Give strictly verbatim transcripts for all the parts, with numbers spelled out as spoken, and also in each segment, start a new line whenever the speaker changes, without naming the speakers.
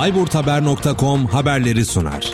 bayburthaber nokta com haberleri sunar.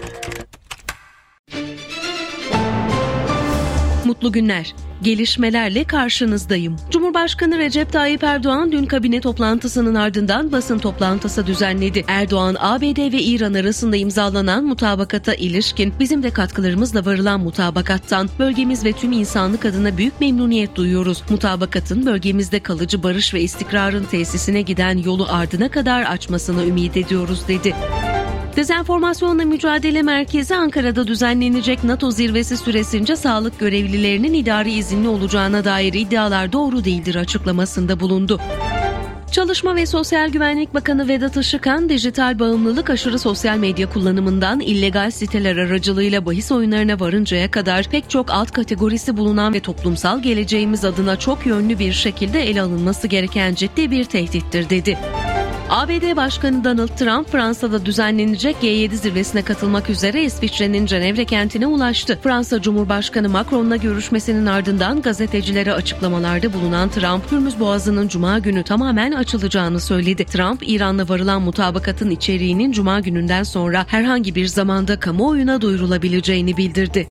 Mutlu günler. Gelişmelerle karşınızdayım. Cumhurbaşkanı Recep Tayyip Erdoğan dün kabine toplantısının ardından basın toplantısı düzenledi. Erdoğan, A B D ve İran arasında imzalanan mutabakata ilişkin bizim de katkılarımızla varılan mutabakattan bölgemiz ve tüm insanlık adına büyük memnuniyet duyuyoruz. Mutabakatın bölgemizde kalıcı barış ve istikrarın tesisine giden yolu ardına kadar açmasını ümit ediyoruz dedi. Dezenformasyonla Mücadele Merkezi Ankara'da düzenlenecek NATO zirvesi süresince sağlık görevlilerinin idari izinli olacağına dair iddialar doğru değildir açıklamasında bulundu. Çalışma ve Sosyal Güvenlik Bakanı Vedat Işıkhan, dijital bağımlılık aşırı sosyal medya kullanımından illegal siteler aracılığıyla bahis oyunlarına varıncaya kadar pek çok alt kategorisi bulunan ve toplumsal geleceğimiz adına çok yönlü bir şekilde ele alınması gereken ciddi bir tehdittir dedi. A B D Başkanı Donald Trump, Fransa'da düzenlenecek G yedi zirvesine katılmak üzere İsviçre'nin Cenevre kentine ulaştı. Fransa Cumhurbaşkanı Macron'la görüşmesinin ardından gazetecilere açıklamalarda bulunan Trump, Hürmüz Boğazı'nın Cuma günü tamamen açılacağını söyledi. Trump, İran'la varılan mutabakatın içeriğinin Cuma gününden sonra herhangi bir zamanda kamuoyuna duyurulabileceğini bildirdi.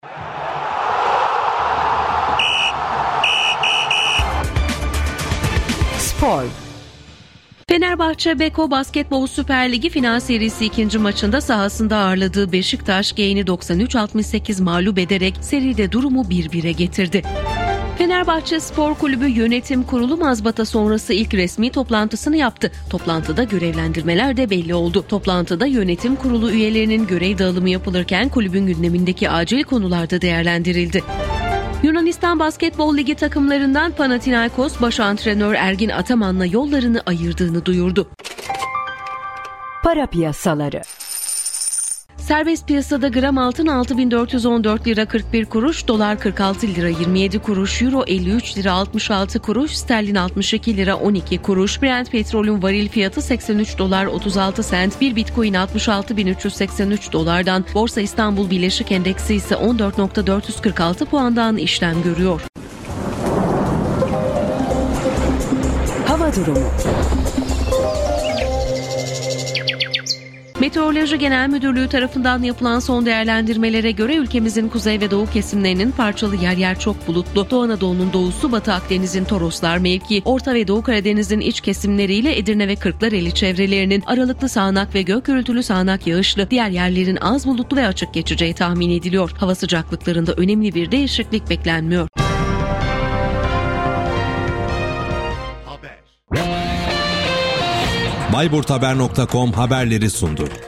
Spor.
Fenerbahçe Beko Basketbol Süper Ligi final serisi ikinci maçında sahasında ağırladığı Beşiktaş Genç'i doksan üç altmış sekiz mağlup ederek seride durumu bir bire getirdi. Fenerbahçe Spor Kulübü Yönetim Kurulu mazbata sonrası ilk resmi toplantısını yaptı. Toplantıda görevlendirmeler de belli oldu. Toplantıda yönetim kurulu üyelerinin görev dağılımı yapılırken kulübün gündemindeki acil konular da değerlendirildi. Yunanistan Basketbol Ligi takımlarından Panathinaikos baş antrenör Ergin Ataman'la yollarını ayırdığını duyurdu.
Para piyasaları.
Serbest piyasada gram altın altı bin dört yüz on dört lira kırk bir kuruş, dolar kırk altı lira yirmi yedi kuruş, euro elli üç lira altmış altı kuruş, sterlin altmış iki lira on iki kuruş, Brent petrolün varil fiyatı seksen üç dolar otuz altı sent, bir bitcoin altmış altı bin üç yüz seksen üç dolardan, Borsa İstanbul Birleşik Endeksi ise on dört bin dört yüz kırk altı puandan işlem görüyor.
Hava durumu.
Meteoroloji Genel Müdürlüğü tarafından yapılan son değerlendirmelere göre ülkemizin kuzey ve doğu kesimlerinin parçalı yer yer çok bulutlu, Doğu Anadolu'nun doğusu, Batı Akdeniz'in Toroslar mevki, Orta ve Doğu Karadeniz'in iç kesimleriyle Edirne ve Kırklareli çevrelerinin aralıklı sağanak ve gök gürültülü sağanak yağışlı, diğer yerlerin az bulutlu ve açık geçeceği tahmin ediliyor. Hava sıcaklıklarında önemli bir değişiklik beklenmiyor.
bayburthaber nokta com haberleri sundu.